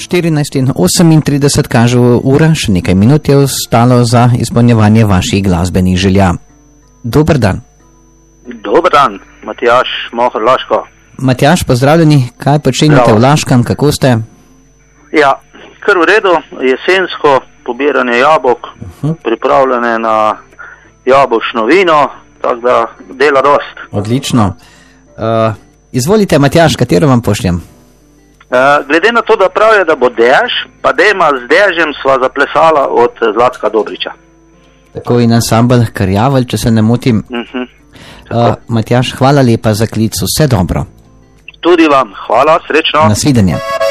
14:38 kaže ura, še nekaj minut je ostalo za izpolnjevanje vaših glasbenih želja. Dober dan. Dober dan, Matjaž, Mohor, Laško. Matjaž, pozdravljeni, kaj počenjate v Laškem, kako ste? Ja, kar v redu, jesensko pobiranje jabolk, pripravljene na jabolčno vino, tako da dela dost. Odlično. Izvolite, Matjaž, katero vam pošljem? Glede na to, da pravijo, da bo dež, pa dejma z dežem sva zaplesala od Zlatka Dobriča. Tako in ansambel Krjavelj, če se ne motim. Matjaž, hvala lepa za klic, vse dobro. Tudi vam, hvala, srečno. Nasvidenje.